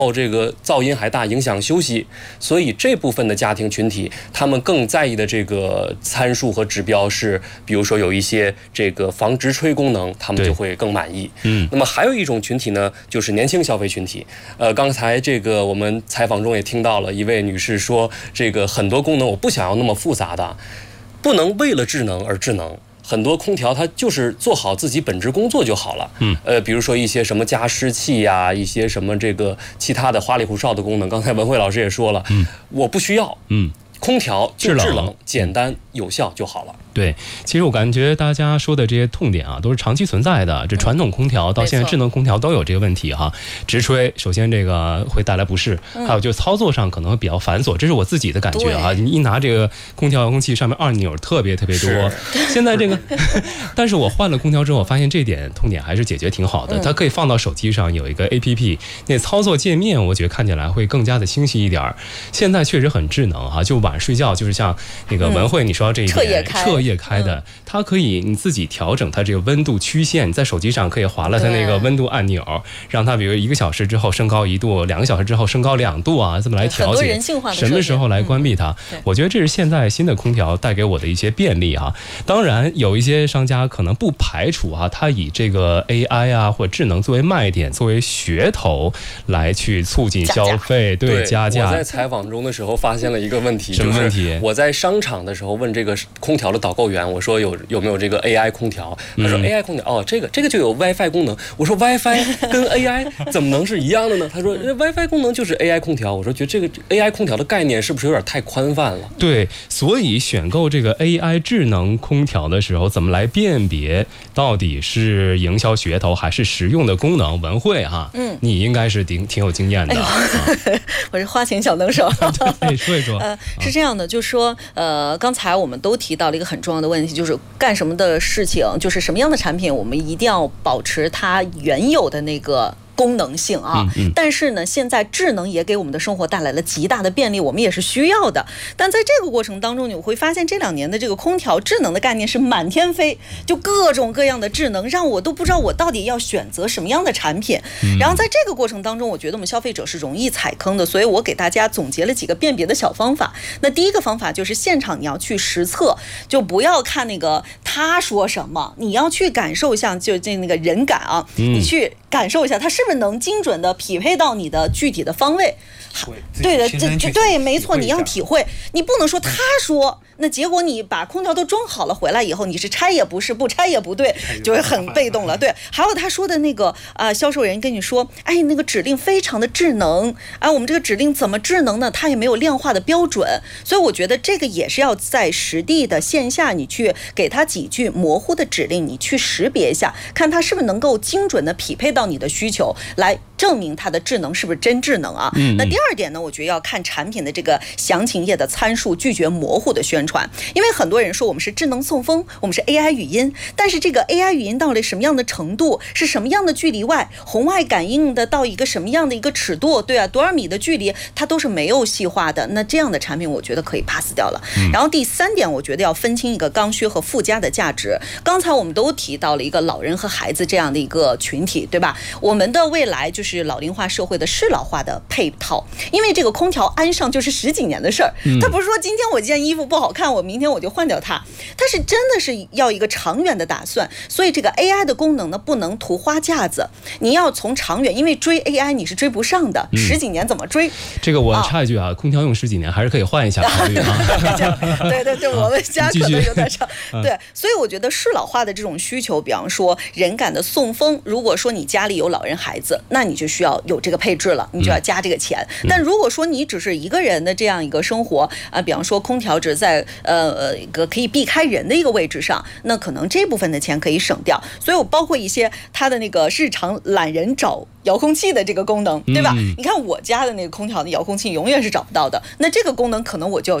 这个噪音还大，影响休息，所以这部分的家庭群体，他们更在意的这个参数和指标是，比如说有一些这个防直吹功能，他们就会更满意。那么还有一种群体呢，就是年轻消费群体。刚才这个我们采访中也听到了一位女士说，这个很多功能我不想要那么复杂的，不能为了智能而智能。很多空调它就是做好自己本职工作就好了。比如说一些什么加湿器呀，一些什么这个其他的花里胡哨的功能，刚才文慧老师也说了，我不需要。空调就制冷，简单有效就好了。 对，其实我感觉大家说的这些痛点啊，都是长期存在的。这传统空调到现在智能空调都有这个问题哈。直吹，首先这个会带来不适，还有就是操作上可能会比较繁琐，这是我自己的感觉啊。你一拿这个空调遥控器，上面按钮特别多。现在这个，但是我换了空调之后，我发现这点痛点还是解决挺好的。它可以放到手机上，有一个 APP， 那操作界面我觉得看起来会更加的清晰一点。现在确实很智能哈，就晚上睡觉就是像那个文慧你说这一点，彻夜开的，它可以你自己调整它这个温度曲线，你在手机上可以划了它那个温度按钮，让它比如1个小时之后升高1度，2个小时之后升高2度啊，这么来调节，什么时候来关闭它。我觉得这是现在新的空调带给我的一些便利啊。当然有一些商家可能不排除啊，它以这个 AI 啊或智能作为卖点，作为噱头来去促进消费，对，加价。 我在采访中的时候发现了一个问题，什么问题？我在商场的时候问这个空调的导购员，我说有没有这个 AI 空调？他说 AI 空调这个就有 WiFi 功能。我说 WiFi 跟 AI 怎么能是一样的呢？他说 WiFi 功能就是 AI 空调。我说觉得这个 AI 空调的概念是不是有点太宽泛了？ 对，所以选购这个 AI 智能空调的时候，怎么来辨别到底是营销噱头还是实用的功能？文慧哈，你应该是挺有经验的。 我是花钱小能手。 对，说一说。 是这样的，就是说，刚才我们都提到了一个很重要的问题，就是干什么的事情，就是什么样的产品，我们一定要保持它原有的那个功能性啊，但是呢，现在智能也给我们的生活带来了极大的便利，我们也是需要的。但在这个过程当中，你会发现这2年的这个空调智能的概念是满天飞，就各种各样的智能，让我都不知道我到底要选择什么样的产品。然后在这个过程当中，我觉得我们消费者是容易踩坑的，所以我给大家总结了几个辨别的小方法。那第一个方法就是现场你要去实测，就不要看那个他说什么，你要去感受一下，就那个人感啊，你去感受一下它是不是能精准的匹配到你的具体的方位。对的，对，没错，你要体会，你不能说他说，那结果你把空调都装好了回来以后，你是拆也不是，不拆也不对，就会很被动了。对，还有他说的那个销售人跟你说，哎，那个指令非常的智能，我们这个指令怎么智能呢？它也没有量化的标准，所以我觉得这个也是要在实地的线下，你去给他几句模糊的指令，你去识别一下，看它是不是能够精准的匹配到你的需求，来证明它的智能是不是真智能啊。那第二点呢，我觉得要看产品的这个详情页的参数，拒绝模糊的宣传。因为很多人说我们是智能送风，我们是 AI 语音，但是这个 AI 语音到了什么样的程度，是什么样的距离外，红外感应的到一个什么样的一个尺度，对啊，多少米的距离，它都是没有细化的。那这样的产品我觉得可以 pass 掉了。然后第3点，我觉得要分清一个刚需和附加的价值。刚才我们都提到了一个老人和孩子这样的一个群体，对吧？我们的未来就是老龄化社会的适老化的配套，因为这个空调安上就是10几年的事儿，它不是说今天我这件衣服不好看，我明天我就换掉它，它是真的是要一个长远的打算。所以这个 AI 的功能呢，不能图花架子，你要从长远，因为追 AI 你是追不上的，10几年怎么追？ 这个我插一句啊，空调用10几年还是可以换一下考虑啊。 对，我们家可能有点长。对，所以我觉得适老化的这种需求，比方说人感的送风，如果说你家里有老人孩子，那你就需要有这个配置了，你就要加这个钱。但如果说你只是一个人的这样一个生活比方说空调只在一个可以避开人的一个位置上，那可能这部分的钱可以省掉。所以我包括一些它的那个日常懒人找遥控器的这个功能，对吧？你看我家的那个空调的遥控器永远是找不到的，那这个功能可能我就要需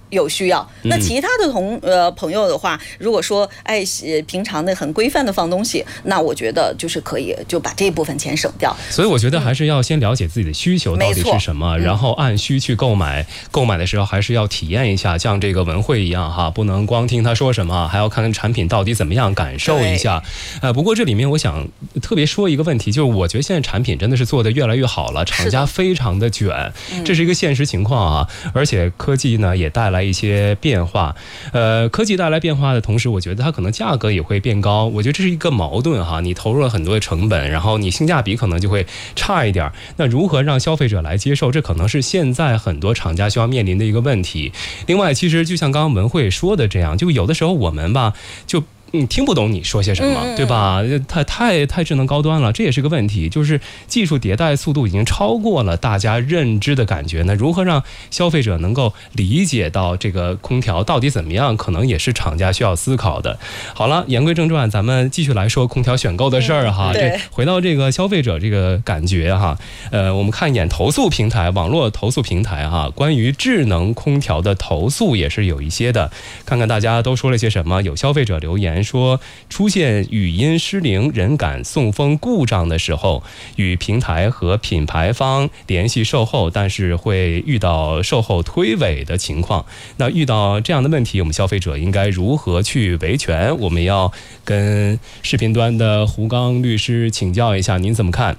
有需要。那其他的朋友的话，如果说平常的很规范的放东西，那我觉得就是可以就把这部分钱省掉。 所以我觉得还是要先了解自己的需求到底是什么，然后按需去购买。购买的时候还是要体验一下，像这个文慧一样哈，不能光听他说什么，还要看看产品到底怎么样，感受一下。不过这里面我想特别说一个问题，就是我觉得现在产品真的是做得越来越好了，厂家非常的卷，这是一个现实情况啊。而且科技呢也带来一些变化，科技带来变化的同时，我觉得它可能价格也会变高，我觉得这是一个矛盾哈。你投入了很多的成本，然后你性价比可能就会差一点，那如何让消费者来接受，这可能是现在很多厂家需要面临的一个问题。另外，其实就像刚刚文慧说的这样，就有的时候我们吧就听不懂你说些什么，对吧？太智能高端了，这也是个问题。就是技术迭代速度已经超过了大家认知的感觉，那如何让消费者能够理解到这个空调到底怎么样，可能也是厂家需要思考的。好了，言归正传，咱们继续来说空调选购的事儿哈。这回到这个消费者这个感觉哈，我们看一眼投诉平台，网络投诉平台哈，关于智能空调的投诉也是有一些的，看看大家都说了些什么。有消费者留言说，出现语音失灵、人感送风故障的时候，与平台和品牌方联系售后，但是会遇到售后推诿的情况。那遇到这样的问题，我们消费者应该如何去维权？我们要跟视频端的胡刚律师请教一下，您怎么看？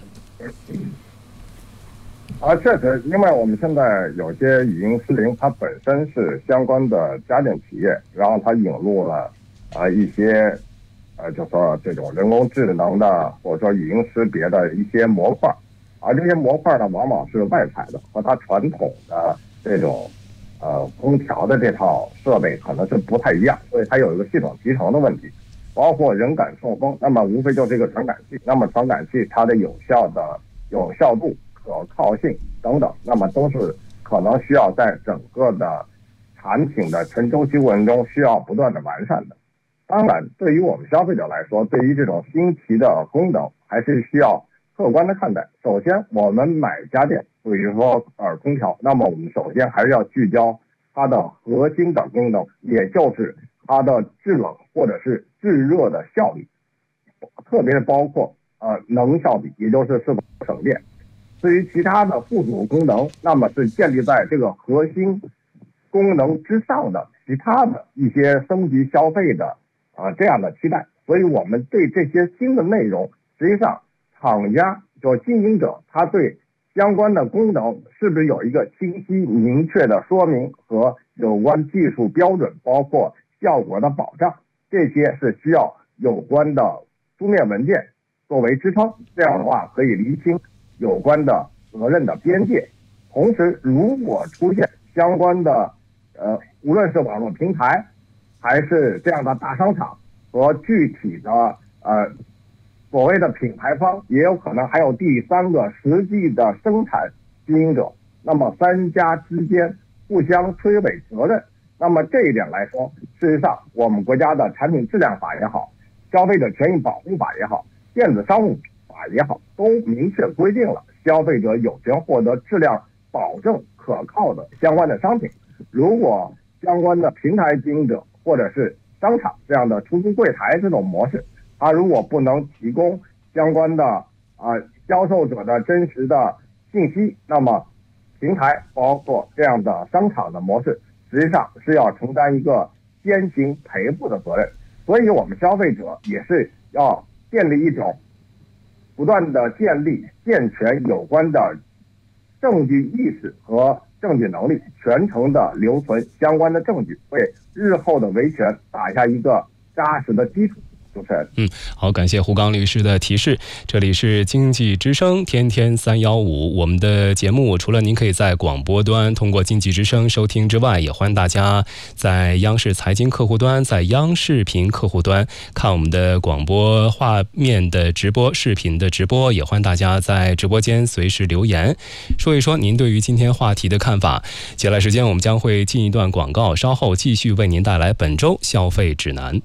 确实，因为我们现在有些语音失灵，它本身是相关的家电企业，然后它引入了一些就说这种人工智能的或者说语音识别的一些模块，而这些模块呢往往是外采的，和它传统的这种空调的这套设备可能是不太一样，所以它有一个系统集成的问题，包括人感送风，那么无非就是这个传感器，那么传感器它的有效度、可靠性等等，那么都是可能需要在整个的产品的全周期过程中需要不断的完善的。当然，对于我们消费者来说，对于这种新奇的功能，还是需要客观的看待。首先，我们买家电，比如说空调，那么我们首先还是要聚焦它的核心的功能，也就是它的制冷或者是制热的效率，特别是包括能效比，也就是是否省电。至于其他的附属功能，那么是建立在这个核心功能之上的其他的一些升级消费的这样的期待。所以我们对这些新的内容，实际上厂家就经营者，他对相关的功能是不是有一个清晰明确的说明和有关技术标准，包括效果的保障，这些是需要有关的书面文件作为支撑，这样的话可以厘清有关的责任的边界。同时，如果出现相关的无论是网络平台还是这样的大商场和具体的所谓的品牌方，也有可能还有第三个实际的生产经营者，那么三家之间互相推诿责任。那么这一点来说，事实上我们国家的产品质量法也好，消费者权益保护法也好，电子商务法也好，都明确规定了消费者有权获得质量保证可靠的相关的商品。如果相关的平台经营者或者是商场这样的出租柜台这种模式，它如果不能提供相关的销售者的真实的信息，那么平台包括这样的商场的模式，实际上是要承担一个先行赔付的责任。所以我们消费者也是要建立一种不断的建立健全有关的证据意识和证据能力，全程的留存相关的证据，为日后的维权打下一个扎实的基础。主持人， 好，感谢胡刚律师的提示。这里是经济之声天天315，我们的节目除了您可以在广播端通过经济之声收听之外，也欢迎大家在央视财经客户端、在央视频客户端看我们的广播画面的直播、视频的直播，也欢迎大家在直播间随时留言，说一说您对于今天话题的看法。接下来时间我们将会进一段广告，稍后继续为您带来本周消费指南。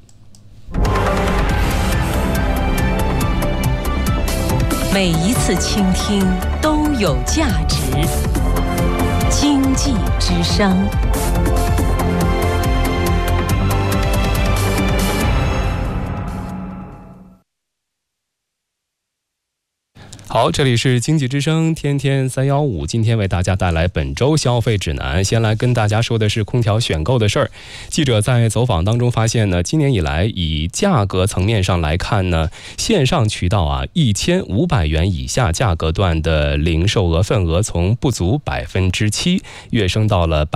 每一次倾听都有价值。经济之声。 好，这里是经济之声天天315，今天为大家带来本周消费指南。先来跟大家说的是空调选购的事儿。记者在走访当中发现呢，今年以来以价格层面上来看呢，线上渠道1500元以下价格段的零售额份额从不足7%跃升到了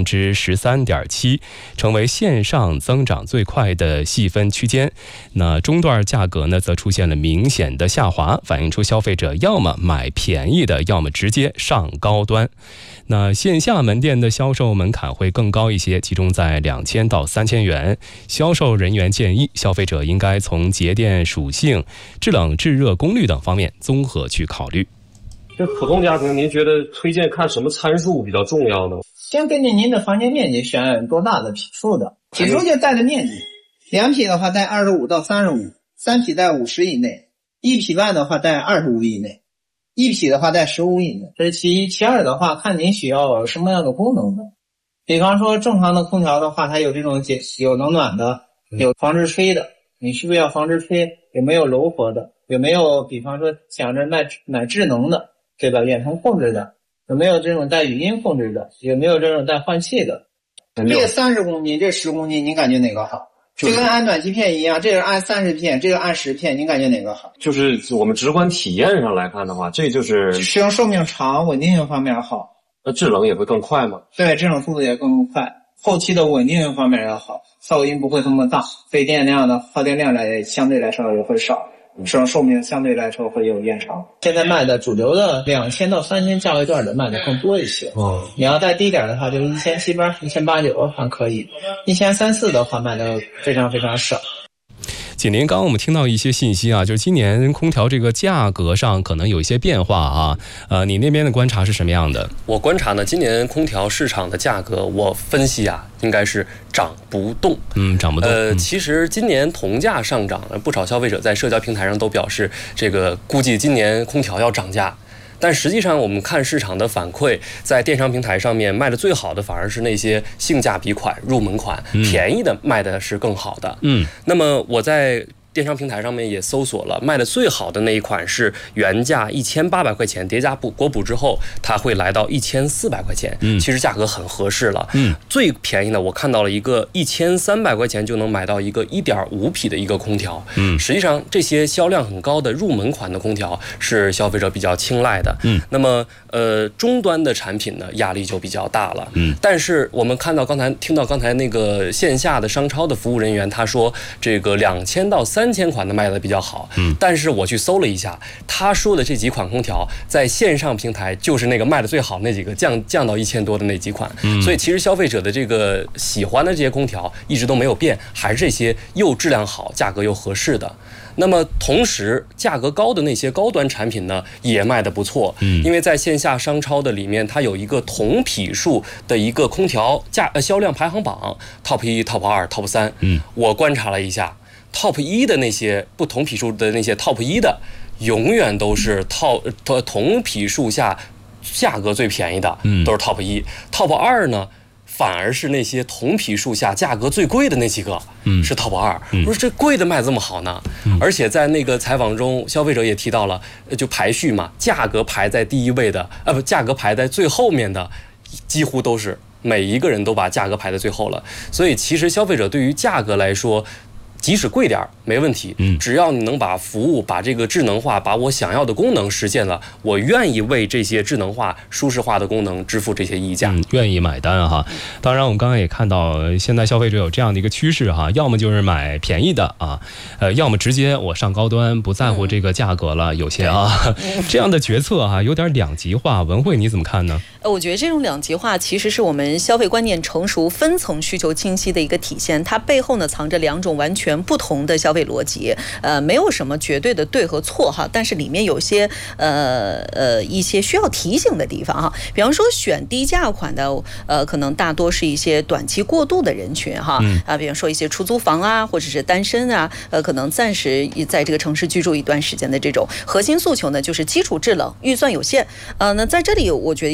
13.7%，成为线上增长最快的细分区间。那中段价格呢，则出现了明显的下滑，反映出消费者要么买便宜的，要么直接上高端。那线下门店的销售门槛会更高一些，集中在2000到3000元。销售人员建议，消费者应该从节电属性、制冷制热功率等方面综合去考虑。 这普通家庭，您觉得推荐看什么参数比较重要呢？ 先根据您的房间面积选多大的匹数的，匹数就带着面积，2匹的话带25到35，3匹带50以内，1匹半的话带25以内，1匹的话带15以内。这是其一。其二的话，看您需要什么样的功能的。比方说正常的空调的话，它有这种有冷暖的，有防止吹的，你需不需要防止吹？有没有柔和的？有没有比方说想着买智能的，对吧？远程控制的，有没有这种带语音控制的？有没有这种带换气的？这个30公斤，这10公斤，你感觉哪个好？就跟按暖气片一样，这个按30片，这个按10片，你感觉哪个好？ 就是我们直观体验上来看的话，这就是使用寿命长，稳定性方面好。 那制冷也会更快吗？ 对，制冷速度也更快，后期的稳定性方面也好，噪音不会这么大，费电量的耗电量来相对来说也会少，使用寿命相对来说会有延长。现在卖的主流的2000到3000价位段的卖的更多一些。你要再低点的话，就是1700、1890还可以，1300、1400的话卖的非常非常少。 锦麟，刚刚我们听到一些信息就是今年空调这个价格上可能有一些变化你那边的观察是什么样的？ 我观察呢，今年空调市场的价格，我分析应该是涨不动。 涨不动。 其实今年铜价上涨，不少消费者在社交平台上都表示，这个估计今年空调要涨价。但实际上我们看市场的反馈，在电商平台上面卖的最好的反而是那些性价比款、入门款，便宜的卖的是更好的。那么我在电商平台上面也搜索了，卖的最好的那一款是原价1800块钱，叠加国补之后，它会来到1400块钱。其实价格很合适了。最便宜的我看到了一个1300块钱就能买到一个1.5匹的一个空调。实际上这些销量很高的入门款的空调是消费者比较青睐的。那么终端的产品呢，压力就比较大了。但是我们听到刚才那个线下的商超的服务人员他说，这个2000到3000款的卖的比较好。但是我去搜了一下，他说的这几款空调在线上平台就是那个卖的最好那几个，降到1000多的那几款。所以其实消费者的这个喜欢的这些空调一直都没有变，还是这些又质量好、价格又合适的。那么同时价格高的那些高端产品呢，也卖得不错。因为在线下商超的里面，它有一个同匹数的一个空调销量排行榜 ，Top 1、Top 2、Top 3。我观察了一下，Top 1的那些不同匹数的那些 Top 1的，永远都是同匹数下价格最便宜的，都是 Top 1。Top 2呢，反而是那些同匹数下价格最贵的那几个，是 Top 2。不是这贵的卖这么好呢？而且在那个采访中，消费者也提到了，就排序嘛，价格排在第一位的，价格排在最后面的，几乎都是每一个人都把价格排在最后了。所以其实消费者对于价格来说，即使贵点没问题，只要你能把服务、把这个智能化、把我想要的功能实现了，我愿意为这些智能化、舒适化的功能支付这些溢价， 愿意买单哈。当然，我们刚刚也看到，现在消费者有这样的一个趋势哈，要么就是买便宜的要么直接我上高端，不在乎这个价格了。有些这样的决策有点两极化。文慧你怎么看呢？ 我觉得这种两极化其实是我们消费观念成熟、分层需求清晰的一个体现。它背后呢藏着2种完全不同的消费逻辑，没有什么绝对的对和错但是里面有些一些需要提醒的地方比方说选低价款的可能大多是一些短期过渡的人群比方说一些出租房或者是单身可能暂时在这个城市居住一段时间的这种核心诉求呢，就是基础制冷，预算有限。那在这里我觉得要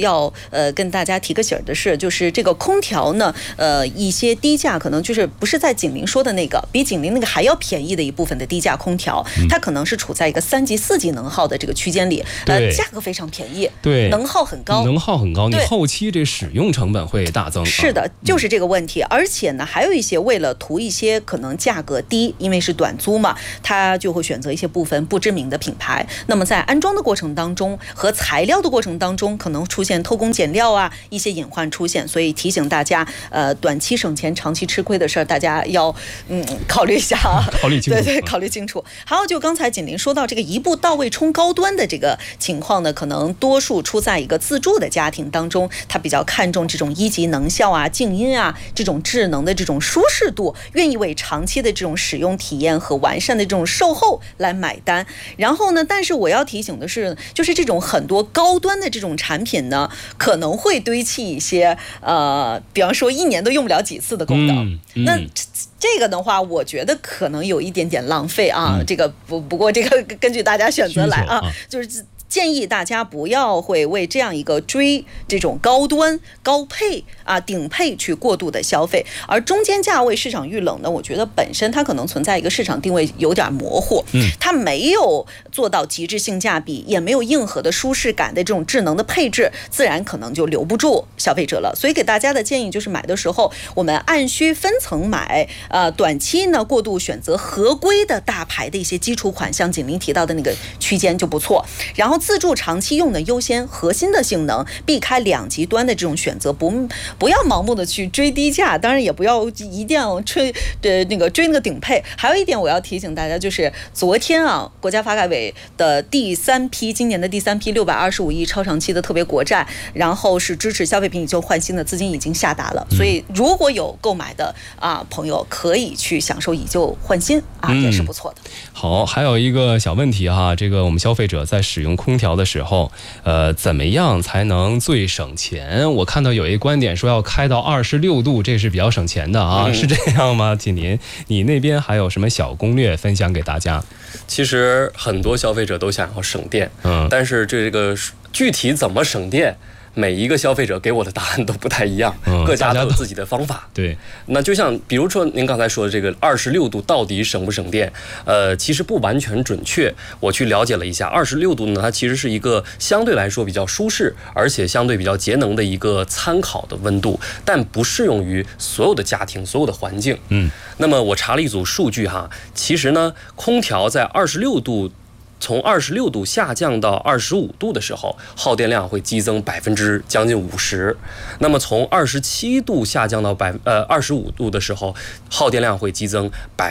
跟大家提个醒的是，就是这个空调呢，一些低价可能就是不是在景林说的那个，比景林那个还要便宜的一部分的低价空调，它可能是处在一个3级、4级能耗的这个区间里，价格非常便宜， 对， 能耗很高， 你后期这使用成本会大增。 是的，就是这个问题。而且呢，还有一些为了图一些可能价格低，因为是短租嘛，他就会选择一些部分不知名的品牌。那么在安装的过程当中和材料的过程当中，可能出现偷工减料啊，一些隐患出现。所以提醒大家，短期省钱，长期吃亏的事儿，大家要考虑一下啊， 考虑清楚。 对，考虑清楚。还有就刚才锦麟说到这个一步到位冲高端的这个情况呢，可能多数出在一个自住的家庭当中，他比较看重这种1级能效啊、静音啊这种智能的这种舒适度，愿意为长期的这种使用体验和完善的这种售后来买单。然后呢，但是我要提醒的是，就是这种很多高端的这种产品呢，可能会堆砌一些比方说1年都用不了几次的功能。那这个的话，我觉得可能有一点点浪费啊。这个不过这个根据大家选择来啊，就是建议大家不要会为这样一个追这种高端、高配啊、顶配去过度的消费，而中间价位市场遇冷呢，我觉得本身它可能存在一个市场定位有点模糊，它没有做到极致性价比，也没有硬核的舒适感的这种智能的配置，自然可能就留不住消费者了。所以给大家的建议就是买的时候，我们按需分层买，短期呢过度选择合规的大牌的一些基础款，像锦麟提到的那个区间就不错。然后自住长期用的优先核心的性能，避开2极端的这种选择，不要盲目的去追低价，当然也不要一定要追那个顶配。还有一点我要提醒大家，就是昨天啊，国家发改委的今年的第3批625亿超长期的特别国债，然后是支持消费品以旧换新的资金已经下达了，所以如果有购买的朋友可以去享受以旧换新也是不错的。 好，还有一个小问题哈，这个我们消费者在使用空调的时候，怎么样才能最省钱？我看到有一观点说要开到26度，这是比较省钱的啊，是这样吗？锦麟，你那边还有什么小攻略分享给大家？ 其实很多消费者都想要省电，但是这个具体怎么省电，每一个消费者给我的答案都不太一样，各家都有自己的方法。 对， 那就像比如说您刚才说的这个26度到底省不省电，其实不完全准确。我去了解了一下26度呢，它其实是一个相对来说比较舒适，而且相对比较节能的一个参考的温度，但不适用于所有的家庭、所有的环境。那么我查了一组数据哈，其实呢，空调在从26度下降到25度的时候，耗电量会激增将近50%。那么从27度下降到25度的时候，耗电量会激增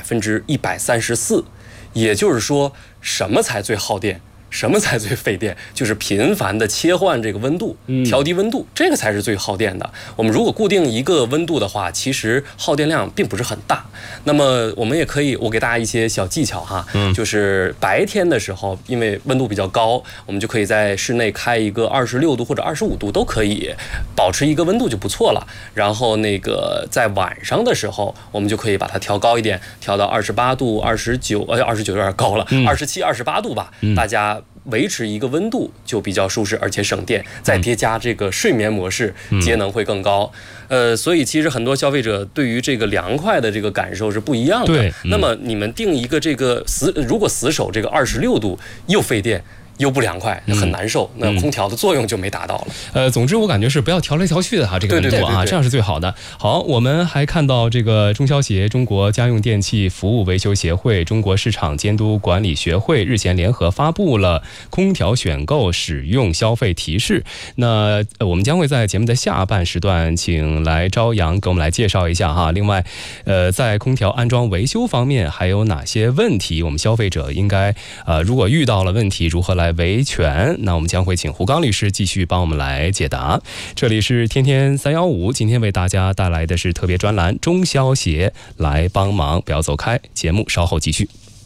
134%。也就是说，什么才最耗电？什么才最费电？就是频繁的切换这个温度，调低温度，这个才是最耗电的。我们如果固定一个温度的话，其实耗电量并不是很大。那么我们也可以，我给大家一些小技巧哈，就是白天的时候，因为温度比较高，我们就可以在室内开一个26度或者25度都可以，保持一个温度就不错了。然后那个在晚上的时候，我们就可以把它调高一点，调到28度、29有点高了，27、28度吧，大家维持一个温度就比较舒适，而且省电，再叠加这个睡眠模式，节能会更高。所以其实很多消费者对于这个凉快的这个感受是不一样的。 对， 那么你们定一个这个如果死守这个26度，又费电又不凉快，很难受，那空调的作用就没达到了。 总之我感觉是不要调来调去的哈，这个温度啊，这样是最好的。好，我们还看到这个中消协、中国家用电器服务维修协会、中国市场监督管理学会日前联合发布了空调选购使用消费提示。那我们将会在节目的下半时段请来朝阳给我们来介绍一下哈。另外，在空调安装维修方面还有哪些问题？我们消费者应该如果遇到了问题，如何来维权？那我们将会请胡刚律师继续帮我们来解答。这里是天天315，今天为大家带来的是特别专栏，中消协来帮忙，不要走开，节目稍后继续。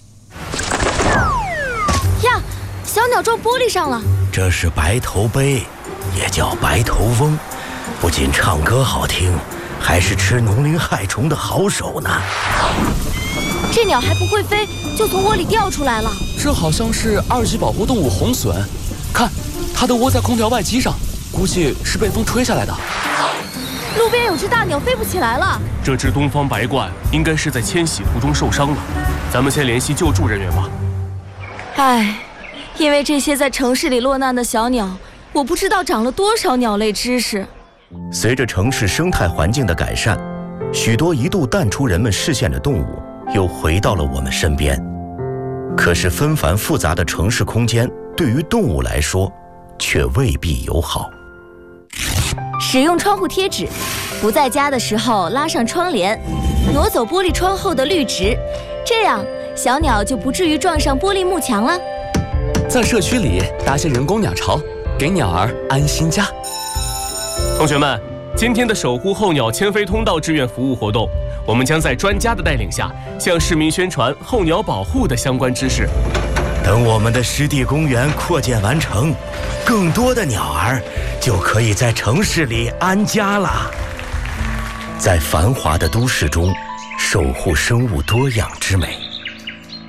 呀，小鸟撞玻璃上了。 这是白头鹎，也叫白头翁，不仅唱歌好听，还是吃农林害虫的好手呢。 这鸟还不会飞，就从窝里掉出来了。 这好像是2级保护动物红隼，看，它的窝在空调外机上。 估计是被风吹下来的。 路边有只大鸟飞不起来了。 这只东方白鹳应该是在迁徙途中受伤了，咱们先联系救助人员吧。 唉，因为这些在城市里落难的小鸟，我不知道长了多少鸟类知识。 随着城市生态环境的改善，许多一度淡出人们视线的动物又回到了我们身边。可是纷繁复杂的城市空间对于动物来说却未必友好。 使用窗户贴纸，不在家的时候拉上窗帘，挪走玻璃窗后的绿植，这样小鸟就不至于撞上玻璃幕墙了。 在社区里搭些人工鸟巢，给鸟儿安心家。 同学们，今天的守护候鸟迁飞通道志愿服务活动，我们将在专家的带领下，向市民宣传候鸟保护的相关知识。 等我们的湿地公园扩建完成，更多的鸟儿就可以在城市里安家了。在繁华的都市中，守护生物多样之美。